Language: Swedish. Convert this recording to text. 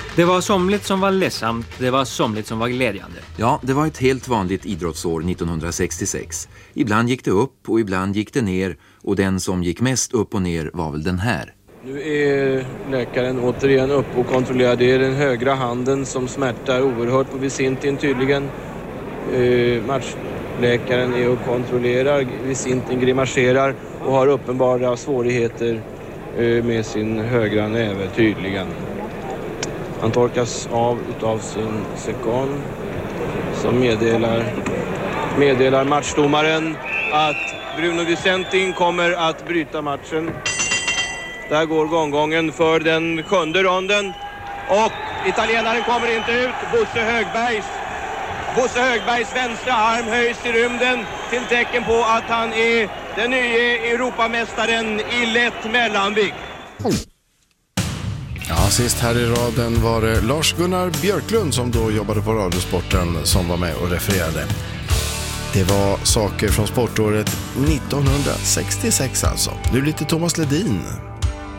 Det var somligt som var ledsamt, det var somligt som var glädjande. Ja, det var ett helt vanligt idrottsår 1966. Ibland gick det upp och ibland gick det ner, och den som gick mest upp och ner var väl den här. Nu är läkaren återigen upp och kontrollerar. Det är den högra handen som smärtar oerhört på Visintin tydligen. Matchläkaren är och kontrollerar. Visintin grimaserar och har uppenbara svårigheter med sin högra näve tydligen. Han torkas av sin sekond som meddelar matchdomaren att Bruno Visintin kommer att bryta matchen. Där går gången för den 7:e ronden och italienaren kommer inte ut. Bosse Högbergs vänstra arm höjs i rymden till tecken på att han är den nya Europamästaren i lätt mellanvikt. Ja, sist här i raden var det Lars-Gunnar Björklund som då jobbade på Radiosporten som var med och refererade. Det var saker från sportåret 1966 alltså. Nu lite Thomas Ledin.